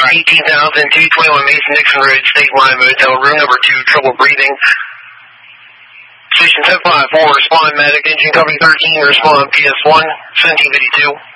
18,221 Mason Dixon Road, State Line Motel, room number 2, trouble breathing. Station 1054, respond medic, engine company 13, respond PS1, 1752.